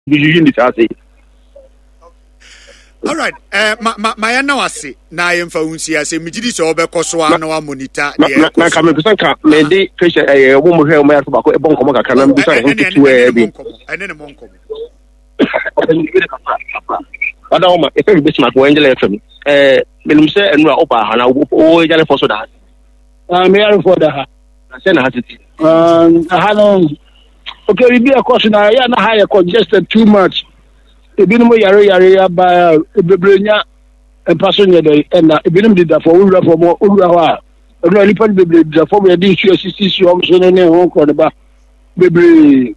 using this as all right my na wase na yemfa unsi ase migidi so obekoso na wa monitor na kame pesanka me dey patient wo mo hwe mo ya ba ko e bon komo kakra na bi say ho bi ene ne monko Ada oma e fe be smak wo Angela FM menum say enu a oba ha na o jale for so da me are for da ha na say na hatiti ha no okay we be a course na ya na ha congested too much ebinum yare aba ebebrenya empaso nye dey na ebinum did for owura for mo owura ho a owura lipa bebre did for we dey issue assist o so ne ho ko ne ba bebre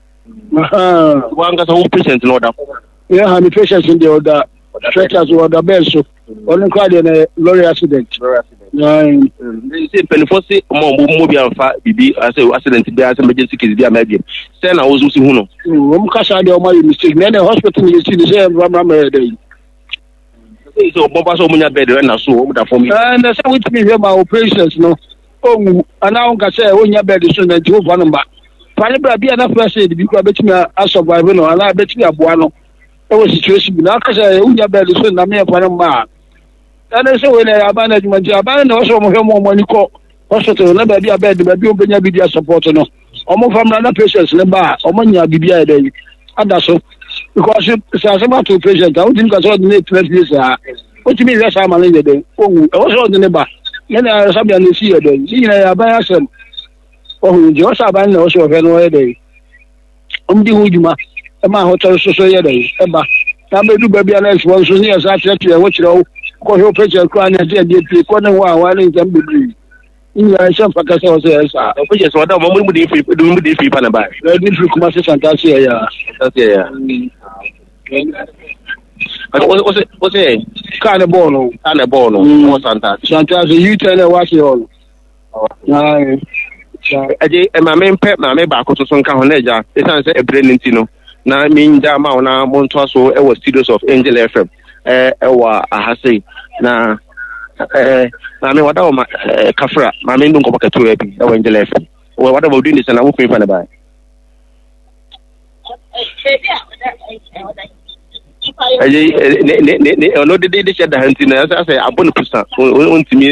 wanga so patient no da yeah ha patient in the order stretchers order best so only call in lorry accident say penfosi mo bi anfa bibi as accident bi as emergency case bi amabi say na wo so hu no mo kasa de o ma mistake na hospital you see say ram dey so bomba so munya bed na so mo da for me na say with me here my operations no oh ana on ka say onya bed so na jo fa number fani bra bi na first aid bi ko betimi a survive no ana betimi aboa no e wo situation bi na ka say onya bed so na me fa number and so when abana jumanji abana no so mo hwemo mo ni ko hospital na ba bi abed ba bi obenya bi dia support no omo family na patients ne ba omo nya bibia dey ada so because say about to patient I think so the next place what you mean that's how man dey oh so the neighbor na sabia no see dey ni na abana sem oh jo so abana no so hwe no dey di hujuma e ma hotel so ye dey e ba na be du ba bia na so so ni asa tete wo kire ko he patient ko na dey ko na wa ni jam bibiri in ya shan faka sai wasu yasa ko je so da mo mu dey fi pa na ba dey fi kuma sai santasi ya o se ka na bono mo santasi you tell her what you all ai aje ma me ba ko so nka ho na eja e san say e brain ntino na mi nda ma na mo nto so e was studios of Angel FM wa ahase na na me wada ma kafra ma me ndonko bakato ya bi e wa Angel FM wada ba doing this na wo fa na ba ne no de sheda hanti na say abon pusa ontimi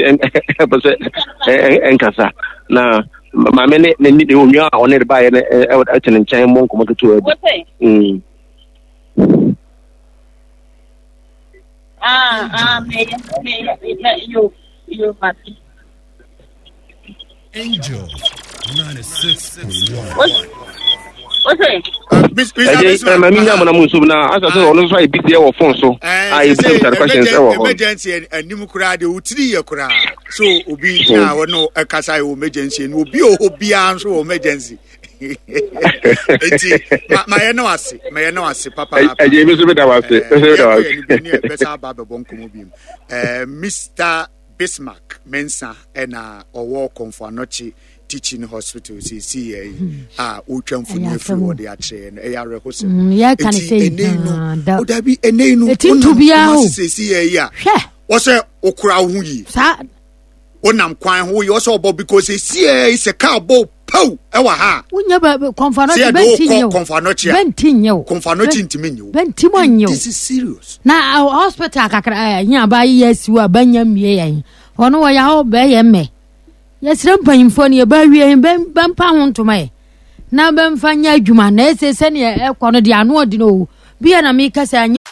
enkasa na ma me ne ni de onwa a one de ba ye ne e tene nchen mo nko bakato ya bi you must. Angel 96.1. What's it? Emergency and Nimukura, the Utri Yakura. So, Ubi, no, a Casa emergency, and will be so emergency. My no asi papa Mr. Bismarck Mensa and or Confornochi teaching hospital CCA utwam funu afi de ache and AR Hussein ya kan say o da bi enenu CCA ya wo se okura hu yi sa onam kwan ho yi wo se obo because CCA is a cowboy Pow, ewa ha. Unya ba konfanochi bentinyo. Konfanochi ntimenyo. Bentimonyo. This is serious. Na hospital kakra nya ba yesu abanya mie yan. Ono wa ya ho be ye me. Yesre mpanyimfo ne ba wie bempa ho ntoma e. Na bemfa nya adwuma na esese ne ekọ no de ano odi no. Bia na me kasa anya.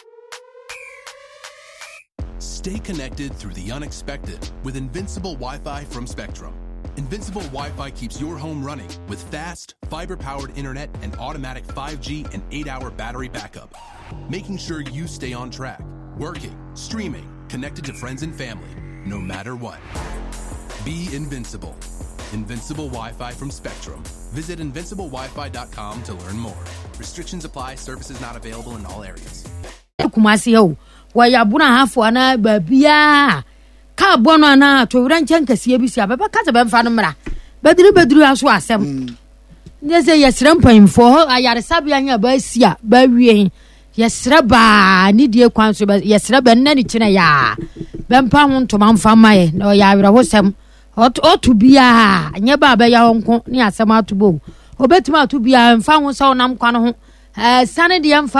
Stay connected through the unexpected with Invincible Wi-Fi from Spectrum. Invincible Wi-Fi keeps your home running with fast, fiber-powered internet and automatic 5G and 8-hour battery backup, making sure you stay on track, working, streaming, connected to friends and family, no matter what. Be invincible. Invincible Wi-Fi from Spectrum. Visit invinciblewifi.com to learn more. Restrictions apply. Services not available in all areas. Kumasi yo, wayabuna hafu ana babia. Ka bono na to ranchen kase bisi ababa kata bemfa no mra bedru aso asem ndese yesre mpanyimfo ayaresa bia nya ba sia ba wie yesre ba ni die kwan so yesre ba nna ni kine ya bempa ho ntoma mfa maye na ya awere hosem otu bia nya ba ba ya honko ni asem atubo obetima atu bia mfa ho sa onam kwan ho sane de